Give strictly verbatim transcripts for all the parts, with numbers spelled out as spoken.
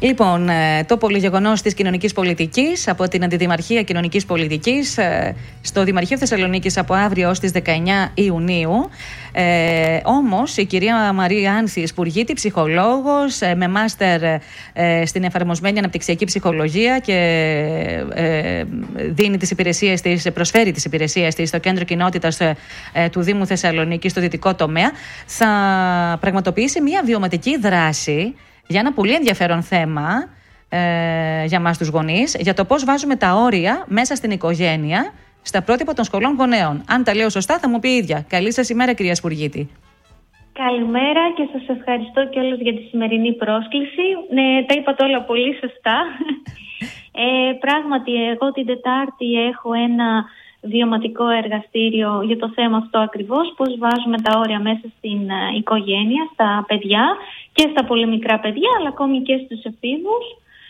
Λοιπόν, το πολυγεγονός της κοινωνικής πολιτικής από την Αντιδημαρχία Κοινωνικής Πολιτικής στο Δημαρχείο Θεσσαλονίκης από αύριο ως τις δεκαεννιά Ιουνίου. Ε, όμως η κυρία Μαρία Άνθη Σπουργίτη, ψυχολόγος με μάστερ ε, στην εφαρμοσμένη αναπτυξιακή ψυχολογία και ε, δίνει τις υπηρεσίες της, προσφέρει τις υπηρεσίες της στο Κέντρο Κοινότητας ε, του Δήμου Θεσσαλονίκη στο δυτικό τομέα, θα πραγματοποιήσει μια βιωματική δράση για ένα πολύ ενδιαφέρον θέμα ε, για μας τους γονείς, για το πώς βάζουμε τα όρια μέσα στην οικογένεια στα πρότυπα των σχολών γονέων. Αν τα λέω σωστά θα μου πει η ίδια. Καλή σας ημέρα, κυρία Σπουργίτη. Καλημέρα και σας ευχαριστώ κιόλας για τη σημερινή πρόσκληση. Ναι, τα είπατε όλα πολύ σωστά. ε, πράγματι, εγώ την Τετάρτη έχω ένα βιωματικό εργαστήριο για το θέμα αυτό ακριβώς, πώς βάζουμε τα όρια μέσα στην uh, οικογένεια, στα παιδιά και στα πολύ μικρά παιδιά, αλλά ακόμη και στους εφήβους,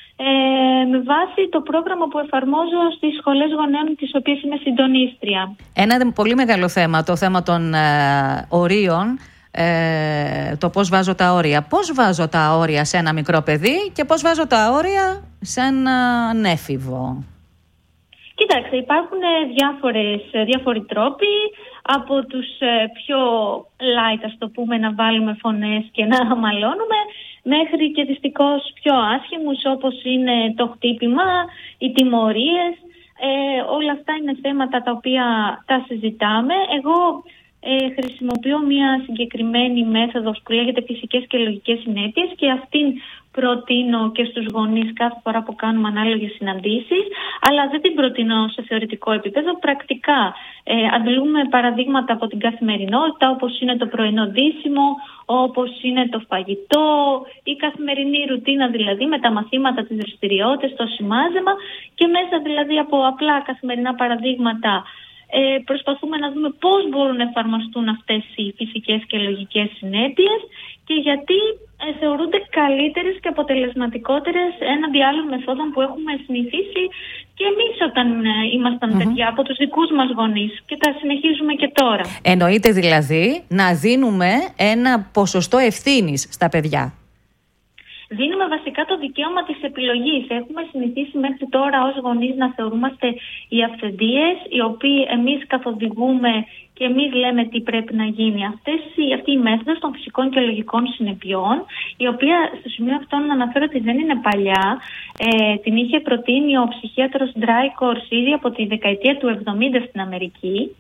ε, με βάση το πρόγραμμα που εφαρμόζω στις σχολές γονέων, τις οποίες είμαι συντονίστρια. Ένα πολύ μεγάλο θέμα, το θέμα των ε, ορίων, ε, το πώς βάζω τα όρια. Πώς βάζω τα όρια σε ένα μικρό παιδί και πώς βάζω τα όρια σε έναν έφηβο? Κοιτάξτε, υπάρχουν διάφορες, διάφοροι τρόποι, από τους πιο light, ας το πούμε, να βάλουμε φωνές και να αμαλώνουμε, μέχρι και δυστυχώς πιο άσχημους, όπως είναι το χτύπημα, οι τιμωρίες. Ε, όλα αυτά είναι θέματα τα οποία τα συζητάμε. Εγώ ε, χρησιμοποιώ μια συγκεκριμένη μέθοδο που λέγεται φυσικές και λογικές συνέπειες και αυτήν προτείνω και στους γονείς κάθε φορά που κάνουμε ανάλογες συναντήσεις, αλλά δεν την προτείνω σε θεωρητικό επίπεδο, πρακτικά. Ε, αντλούμε παραδείγματα από την καθημερινότητα, όπως είναι το πρωινό ντύσιμο, όπως είναι το φαγητό, η καθημερινή ρουτίνα δηλαδή με τα μαθήματα, τις δραστηριότητες, το σημάζεμα, και μέσα δηλαδή από απλά καθημερινά παραδείγματα ε, προσπαθούμε να δούμε πώς μπορούν να εφαρμοστούν αυτές οι φυσικές και λογικές συνέπειες και γιατί ε, θεωρούνται καλύτερες και αποτελεσματικότερες έναντι άλλων μεθόδων που έχουμε συνηθίσει και εμείς όταν ε, ήμασταν mm-hmm. παιδιά από τους δικούς μας γονείς και τα συνεχίζουμε και τώρα. Εννοείται δηλαδή να δίνουμε ένα ποσοστό ευθύνης στα παιδιά. Δίνουμε βασικά το δικαίωμα της επιλογής. Έχουμε συνηθίσει μέχρι τώρα ως γονείς να θεωρούμαστε οι αυθεντίες, οι οποίοι εμείς καθοδηγούμε και εμείς λέμε τι πρέπει να γίνει. Αυτές, αυτή η μέθοδος των φυσικών και λογικών συνεπειών, η οποία στο σημείο αυτό να αναφέρω ότι δεν είναι παλιά, ε, την είχε προτείνει ο ψυχίατρος Ντράικορς ήδη από τη δεκαετία του εβδομήντα στην Αμερική.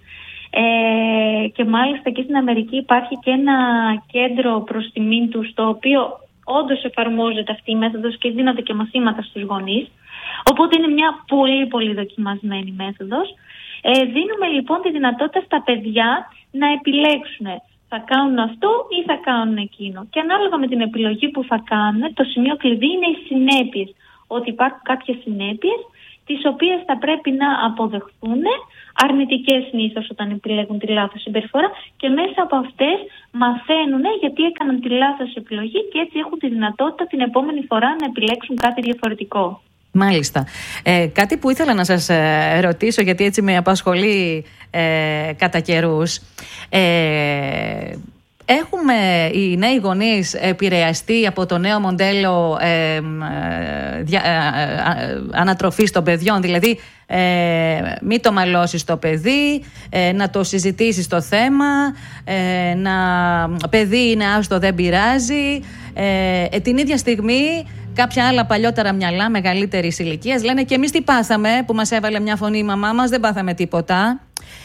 Ε, και μάλιστα και στην Αμερική υπάρχει και ένα κέντρο προς τιμήν του, στο οποίο όντως εφαρμόζεται αυτή η μέθοδος και δίνονται και μαθήματα στους γονείς. Οπότε είναι μια πολύ πολύ δοκιμασμένη μέθοδος. Ε, δίνουμε λοιπόν τη δυνατότητα στα παιδιά να επιλέξουν. Θα κάνουν αυτό ή θα κάνουν εκείνο. Και ανάλογα με την επιλογή που θα κάνουν, το σημείο κλειδί είναι οι συνέπειες. Ότι υπάρχουν κάποιες συνέπειες τις οποίες θα πρέπει να αποδεχθούν, αρνητικές συνήθως όταν επιλέγουν τη λάθος συμπεριφορά, και μέσα από αυτές μαθαίνουν γιατί έκαναν τη λάθος επιλογή και έτσι έχουν τη δυνατότητα την επόμενη φορά να επιλέξουν κάτι διαφορετικό. Μάλιστα. Ε, κάτι που ήθελα να σας ε, ρωτήσω, γιατί έτσι με απασχολεί ε, κατά καιρούς. Ε, Έχουμε οι νέοι γονείς επηρεαστεί από το νέο μοντέλο ε, δια, ε, ε, ανατροφής των παιδιών, δηλαδή ε, μη το μαλώσεις το παιδί, ε, να το συζητήσεις το θέμα, ε, να παιδί είναι άστο δεν πειράζει, ε, ε, την ίδια στιγμή κάποια άλλα παλιότερα μυαλά μεγαλύτερης ηλικίας λένε και εμείς τι πάθαμε που μας έβαλε μια φωνή η μαμά μας, δεν πάθαμε τίποτα.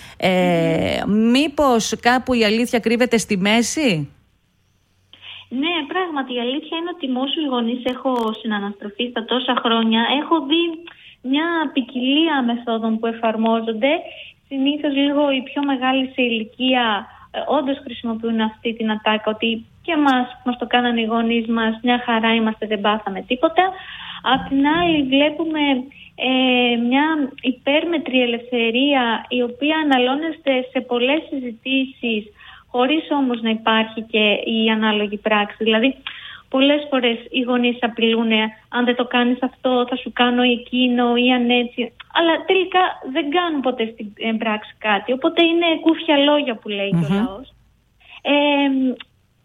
Ε, mm. Μήπως κάπου η αλήθεια κρύβεται στη μέση? Ναι, πράγματι η αλήθεια είναι ότι με όσους γονείς έχω συναναστροφεί στα τόσα χρόνια, έχω δει μια ποικιλία μεθόδων που εφαρμόζονται. Συνήθως λίγο οι πιο μεγάλοι σε ηλικία ε, όντως χρησιμοποιούν αυτή την ατάκα, ότι και εμάς μας το κάνανε οι γονείς μας, μια χαρά είμαστε, δεν πάθαμε τίποτα. Απ' την άλλη βλέπουμε ε, μια υπέρμετρη ελευθερία, η οποία αναλώνεται σε πολλές συζητήσεις, χωρίς όμως να υπάρχει και η ανάλογη πράξη. Δηλαδή, πολλές φορές οι γονείς απειλούν, αν δεν το κάνεις αυτό θα σου κάνω εκείνο ή αν έτσι. Αλλά τελικά δεν κάνουν ποτέ στην πράξη κάτι. Οπότε είναι κούφια λόγια που λέει mm-hmm. και ο λαός. Ε,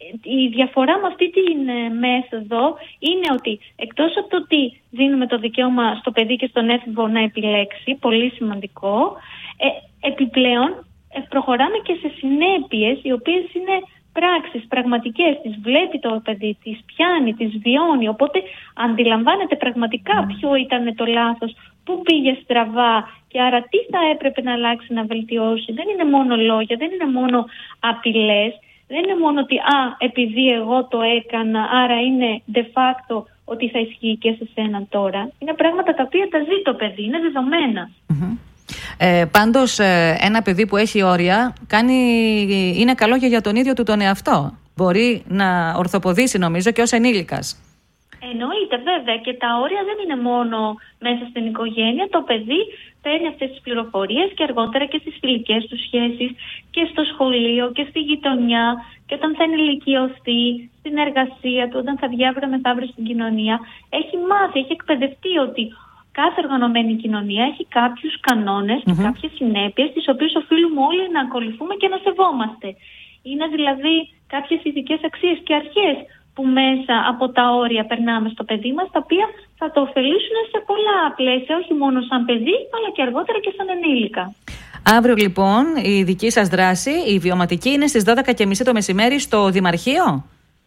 η διαφορά με αυτή τη μέθοδο είναι ότι εκτός από το ότι δίνουμε το δικαίωμα στο παιδί και στον έφηβο να επιλέξει, πολύ σημαντικό, ε, επιπλέον ε, προχωράμε και σε συνέπειες οι οποίες είναι πράξεις πραγματικές, τις βλέπει το παιδί, τις πιάνει, τις βιώνει, οπότε αντιλαμβάνεται πραγματικά ποιο ήταν το λάθος, πού πήγε στραβά και άρα τι θα έπρεπε να αλλάξει, να βελτιώσει. Δεν είναι μόνο λόγια, δεν είναι μόνο απειλές, δεν είναι μόνο ότι α, επειδή εγώ το έκανα, άρα είναι de facto ότι θα ισχύει και σε σένα τώρα. Είναι πράγματα τα οποία τα ζει το παιδί, είναι δεδομένα. Mm-hmm. Ε, πάντως ε, ένα παιδί που έχει όρια κάνει, είναι καλό και για τον ίδιο του τον εαυτό. Μπορεί να ορθοποδήσει νομίζω και ως ενήλικας. Εννοείται βέβαια, και τα όρια δεν είναι μόνο μέσα στην οικογένεια. Το παιδί παίρνει αυτές τις πληροφορίες και αργότερα και στις φιλικές του σχέσεις και στο σχολείο και στη γειτονιά και όταν θα ενηλικιωθεί, στην εργασία του, όταν θα βγει αύριο μεθαύριο στην κοινωνία. Έχει μάθει, έχει εκπαιδευτεί ότι κάθε οργανωμένη κοινωνία έχει κάποιους κανόνες και mm-hmm. κάποιες συνέπειες τις οποίες οφείλουμε όλοι να ακολουθούμε και να σεβόμαστε. Είναι δηλαδή κάποιες ειδικές αξίες και αρχές που μέσα από τα όρια περνάμε στο παιδί μας, τα οποία θα το ωφελήσουν σε πολλά πλαίσια, όχι μόνο σαν παιδί, αλλά και αργότερα και σαν ενήλικα. Αύριο λοιπόν η δική σας δράση, η βιωματική, είναι στις δώδεκα και μισή το μεσημέρι στο Δημαρχείο.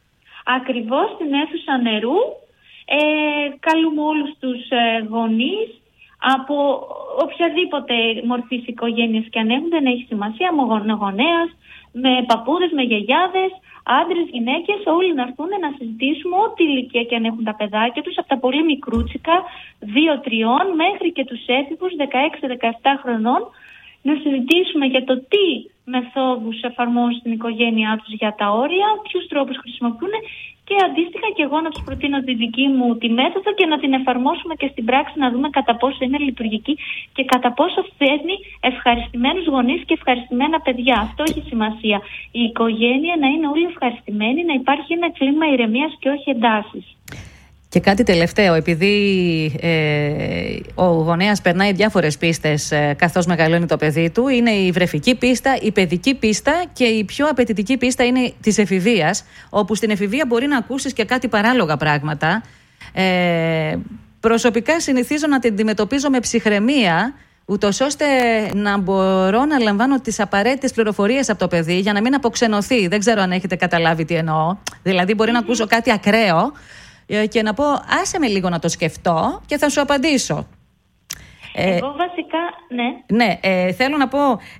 Ακριβώς, στην αίθουσα Νερού. Ε, καλούμε όλους τους ε, γονείς από οποιαδήποτε μορφής οικογένειας και αν έχουν, δεν έχει σημασία, γονέας, με παππούδες, με γιαγιάδες, άντρες, γυναίκες, όλοι να έρθουν να συζητήσουμε ό,τι ηλικία και αν έχουν τα παιδάκια τους, από τα πολύ μικρούτσικα, δύο τριών, μέχρι και τους έφηβους δεκαέξι δεκαεπτά χρονών, να συζητήσουμε για το τι μεθόδους εφαρμόζουν στην οικογένειά τους για τα όρια, ποιους τρόπους χρησιμοποιούν και αντίστοιχα και εγώ να τους προτείνω τη δική μου τη μέθοδο και να την εφαρμόσουμε και στην πράξη, να δούμε κατά πόσο είναι λειτουργική και κατά πόσο φέρνει ευχαριστημένους γονείς και ευχαριστημένα παιδιά. Αυτό έχει σημασία. Η οικογένεια να είναι όλοι ευχαριστημένοι, να υπάρχει ένα κλίμα ηρεμίας και όχι εντάσεις. Και κάτι τελευταίο, επειδή ε, ο γονέας περνάει διάφορες πίστες ε, καθώς μεγαλώνει το παιδί του, είναι η βρεφική πίστα, η παιδική πίστα και η πιο απαιτητική πίστα είναι της εφηβείας, όπου στην εφηβεία μπορεί να ακούσεις και κάτι παράλογα πράγματα. Ε, προσωπικά συνηθίζω να την αντιμετωπίζω με ψυχραιμία, ούτως ώστε να μπορώ να λαμβάνω τις απαραίτητες πληροφορίες από το παιδί για να μην αποξενωθεί. Δεν ξέρω αν έχετε καταλάβει τι εννοώ. Δηλαδή μπορεί να ακούσω κάτι ακραίο και να πω άσε με λίγο να το σκεφτώ και θα σου απαντήσω. Εγώ βασικά, ναι. Ναι, ε, θέλω να πω,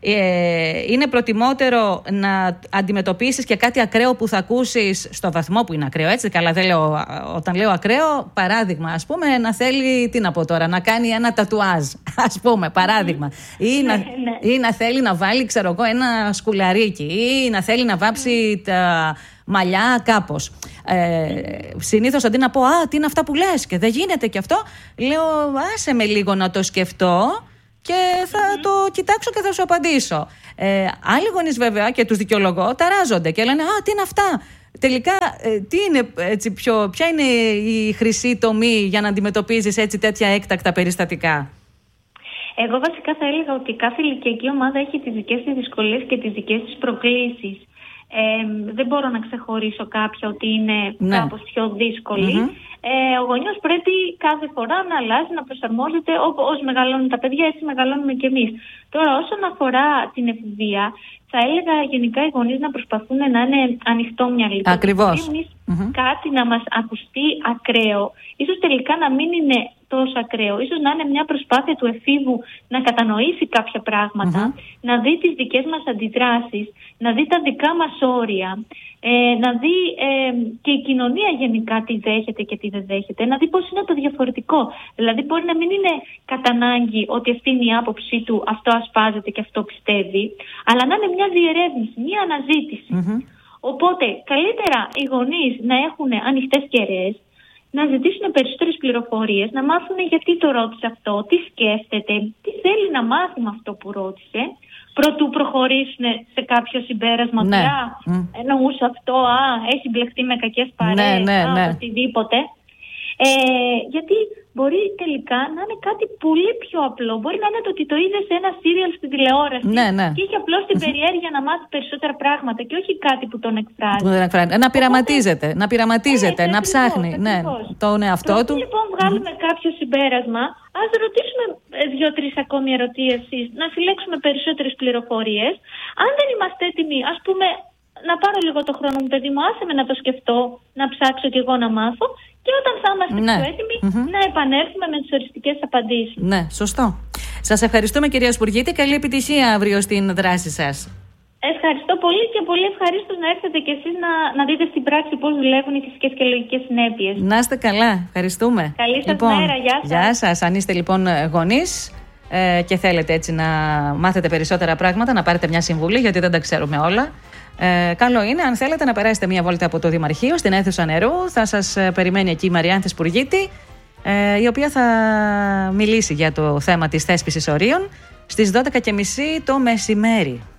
ε, είναι προτιμότερο να αντιμετωπίσεις και κάτι ακραίο που θα ακούσεις στο βαθμό που είναι ακραίο, έτσι, καλά δεν λέω, όταν λέω ακραίο, παράδειγμα, ας πούμε, να θέλει, τι να πω τώρα, να κάνει ένα τατουάζ, ας πούμε, παράδειγμα, mm. ή, να, ναι, ναι. ή να θέλει να βάλει, ξέρω εγώ, ένα σκουλαρίκι, ή να θέλει να βάψει mm. τα μαλλιά κάπως. Ε, συνήθως αντί να πω «Α, τι είναι αυτά που λες και δεν γίνεται και αυτό», λέω «Άσε με λίγο να το σκεφτώ και θα mm-hmm. το κοιτάξω και θα σου απαντήσω». Ε, άλλοι γονείς βέβαια, και τους δικαιολογώ, ταράζονται και λένε «Α, τι είναι αυτά». Τελικά, ε, τι είναι, έτσι, πιο, ποια είναι η χρυσή τομή για να αντιμετωπίζεις έτσι τέτοια έκτακτα περιστατικά? Εγώ βασικά θα έλεγα ότι κάθε ηλικιακή ομάδα έχει τις δικές της δυσκολίες και τις δικές της προκλήσεις. Ε, δεν μπορώ να ξεχωρίσω κάποια ότι είναι ναι. κάπως πιο δύσκολη. Mm-hmm. Ε, ο γονιός πρέπει κάθε φορά να αλλάζει, να προσαρμόζεται. Όπως μεγαλώνουν τα παιδιά, έτσι μεγαλώνουμε κι εμείς. Τώρα, όσον αφορά την εφηβεία, θα έλεγα γενικά οι γονείς να προσπαθούν να είναι ανοιχτόμυαλοι. Ακριβώς. Εμείς mm-hmm. κάτι να μας ακουστεί ακραίο, ίσως τελικά να μην είναι τόσο ακραίο. Ίσως να είναι μια προσπάθεια του εφήβου να κατανοήσει κάποια πράγματα, mm-hmm. να δει τις δικές μας αντιδράσεις, να δει τα δικά μας όρια, ε, να δει ε, και η κοινωνία γενικά τι δέχεται και τι δεν δέχεται, να δει πώς είναι το διαφορετικό. Δηλαδή μπορεί να μην είναι κατά ανάγκη ότι αυτή είναι η άποψή του, αυτό ασπάζεται και αυτό πιστεύει, αλλά να είναι μια διερεύνηση, μια αναζήτηση. Mm-hmm. Οπότε καλύτερα οι γονείς να έχουν ανοιχτές κεραίες, να ζητήσουν περισσότερες πληροφορίες, να μάθουν γιατί το ρώτησε αυτό, τι σκέφτεται, τι θέλει να μάθει με αυτό που ρώτησε, προτού προχωρήσουν σε κάποιο συμπέρασμα. Ναι. Α, mm. εννοούσε αυτό, α, έχει μπλεχτεί με κακές παρέες, ναι, ναι, ναι. α, οτιδήποτε. Ε, γιατί μπορεί τελικά να είναι κάτι πολύ πιο απλό. Μπορεί να είναι το ότι το είδε σε ένα σύριαλ στην τηλεόραση ναι, ναι. και είχε απλώς την περιέργεια να μάθει περισσότερα πράγματα και όχι κάτι που τον εκφράζει. Που τον εκφράζει. Να πειραματίζεται, Οπότε... να, πειραματίζεται έτσι, να ακριβώς, ψάχνει ναι, τον εαυτό Πρώτη, του. Λοιπόν, βγάλουμε mm-hmm. κάποιο συμπέρασμα. Ας ρωτήσουμε δύο-τρεις ακόμη ερωτήσεις, να συλλέξουμε περισσότερες πληροφορίες. Αν δεν είμαστε έτοιμοι, ας πούμε, να πάρω λίγο το χρόνο μου, παιδί μου, άσε με να το σκεφτώ, να ψάξω κι εγώ να μάθω. Και όταν θα είμαστε ναι. πιο έτοιμοι, mm-hmm. να επανέλθουμε με τις οριστικές απαντήσεις. Ναι, σωστό. Σας ευχαριστούμε, κυρία Σπουργίτη. Καλή επιτυχία αύριο στην δράση σας. Ευχαριστώ πολύ και πολύ ευχαρίστως να έρθετε κι εσείς να, να δείτε στην πράξη πώς δουλεύουν οι φυσικές και λογικές συνέπειες. Να είστε καλά. Ευχαριστούμε. Καλή σας λοιπόν, μέρα. Γεια σας. Γεια σας. Αν είστε λοιπόν γονείς ε, και θέλετε έτσι να μάθετε περισσότερα πράγματα, να πάρετε μια συμβουλή, γιατί δεν τα ξέρουμε όλα. Ε, καλό είναι, αν θέλετε, να περάσετε μια βόλτα από το Δημαρχείο στην αίθουσα νερού. Θα σας περιμένει εκεί η Μαριάνθη Σπουργίτη, ε, η οποία θα μιλήσει για το θέμα της θέσπισης ορίων στις δώδεκα και μισή το μεσημέρι.